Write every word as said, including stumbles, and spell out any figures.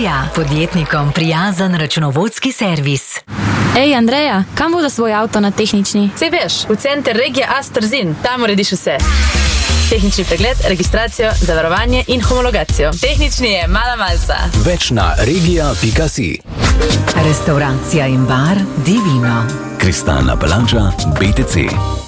Regija, podjetnikom prijazen računovodski servis. Ej, Andreja, kam bo za svoj avto na tehnični? Sej veš, v center Regija A Trzin, tam urediš vse. Tehnični pregled, registracijo, zavarovanje in homologacijo. Tehnični je mala malca. Več na regija pika si. Restauracija in bar Divino. Kristalna palača B T C.